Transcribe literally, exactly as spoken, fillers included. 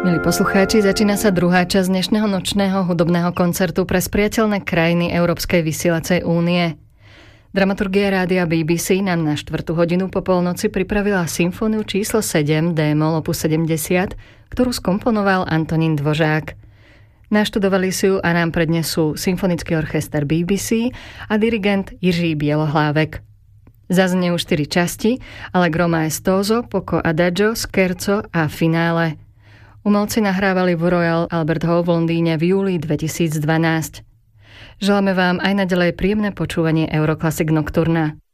Milí poslucháči, začína sa druhá časť dnešného nočného hudobného koncertu pre spriateľné krajiny Európskej vysielacej únie. Dramaturgia rádia bé bé cé nám na štvrtú hodinu po polnoci pripravila symfóniu číslo sedem dé-moll opus sedemdesiat, ktorú skomponoval Antonín Dvořák. Naštudovali si ju a nám prednesú Symfonický orchester bé bé cé a dirigent Jiří Bielohlávek. Zaznejú štyri časti: Allegro maestoso, poco adagio, scherzo a finále. Umelci nahrávali v Royal Albert Hall v Londýne v júli dvetisícdvanásť. Želáme vám aj naďalej príjemné počúvanie Euroclassic Nocturna.